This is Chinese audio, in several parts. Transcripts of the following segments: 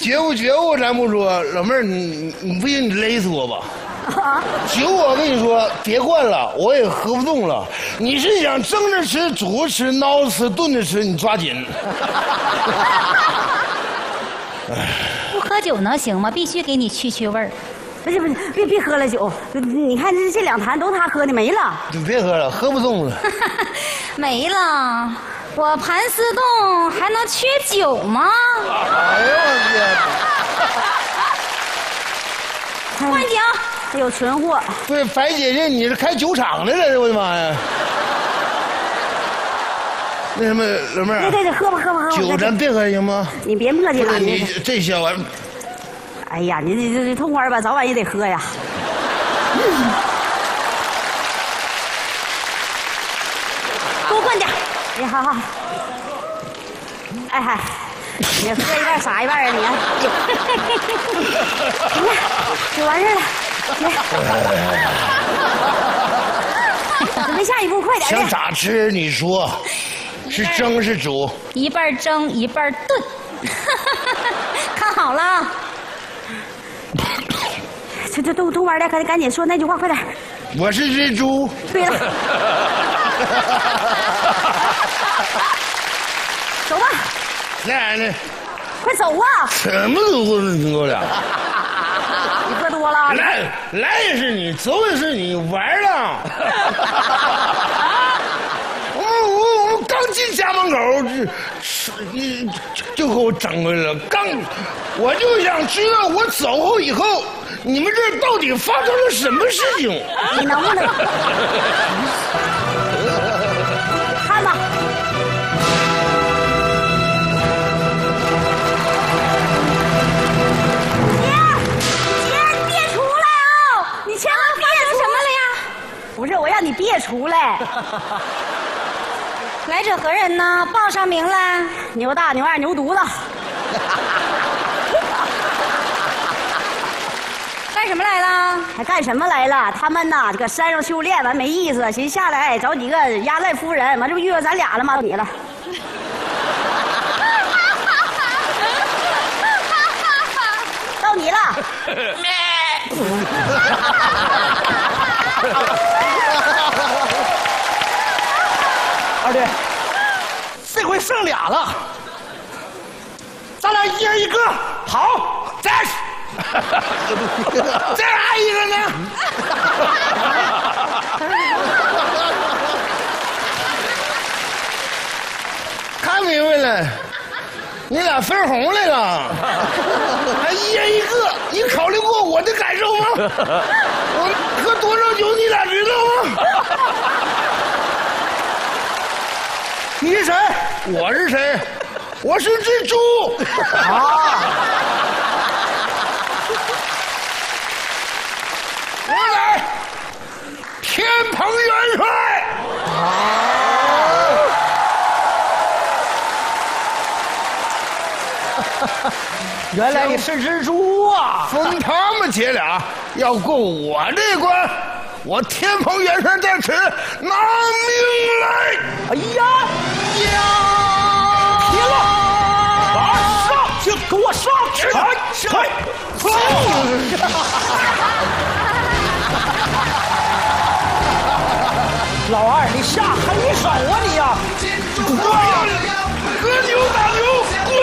觉不觉悟咱不说，老妹儿，你不行，你勒死我吧。酒我跟你说，别灌了，我也喝不动了。你是想蒸着吃、煮着吃、孬着吃、炖着吃，你抓紧。 不喝酒能行吗？必须给你去味儿。 不是，别喝了酒。你看这2坛都他喝的没了。 你别喝了，喝不动了。 没了，我盘丝洞还能缺酒吗？ 哎呦我换酒。 有存货。 对，白姐姐，你是开酒厂的了，我的妈呀！那什么，老妹儿， 对，喝吧。 酒咱别喝行吗？ 你别磨叽了， 你这小玩意儿。 哎呀，你这痛快吧，早晚也得喝呀。多灌点。哎，好。哎，你喝一半撒一半啊你。行了，就完事了。准备下一步，快点。 想咋吃？你说，是蒸是煮？ 一半蒸一半炖。看好了。 这都玩的，赶紧说那句话，快点。 我是只猪。 对了。走吧。 来呢。 快走啊！ 什么都不能听我俩。 你喝多了。 来也是你，走也是你，玩了。我们刚进家门口，就给我整回来了。我就想知道我走后以后，你们这到底发生了什么事情？ 你能不能看吧？姐，你别出来啊！你千万发生什么了呀？不是，我让你别出来。 来者何人呢？报上名来。 牛大、牛二、牛犊子。 干什么来了？ 还干什么来了？他们呐，搁山上修炼完没意思，寻思下来找几个压寨夫人，完这不遇到咱俩了吗？到你了。到你了。 二弟，这回剩俩了，咱俩一人一个。好，再来一个呢？ 看明白了，你俩分红来了，还一人一个。你考虑过我的感受吗？我喝多少酒，你俩知道吗？你是谁？我是谁？我是只猪。我来，天蓬元帅。 原来你是只猪啊！ 封他们姐俩要过我这关，我天蓬元帅在此拿命来！ 哎呀呀！停了！上去，给我上去！老二，你下狠手啊你呀！ 喝牛打牛，滚！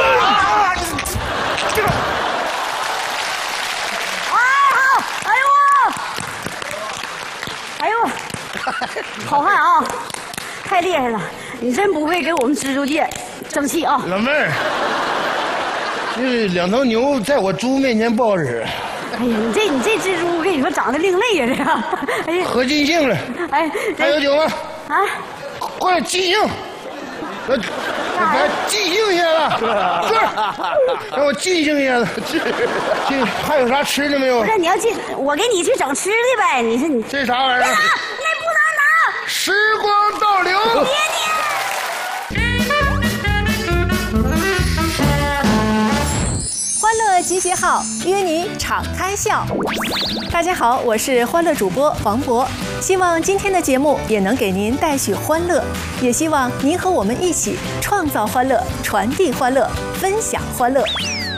哎呦，好汉啊，太厉害了！你真不会给我们蜘蛛界争气啊！ 老妹儿，这两头牛在我猪面前不好使。 哎呀，你这蜘蛛，我跟你说长得另类呀，这个。哎呀， 喝尽兴了。 哎， 还有酒吗？ 啊， 快尽兴！来尽兴一下子，是，让我尽兴一下子。这还有啥吃的没有？ 不是你要进，我给你去整吃的呗。你说你这啥玩意儿？ 那不能拿！ 时光倒流。 欢乐集结号，约你敞开笑。大家好，我是欢乐主播王博，希望今天的节目也能给您带去欢乐，也希望您和我们一起创造欢乐，传递欢乐，分享欢乐。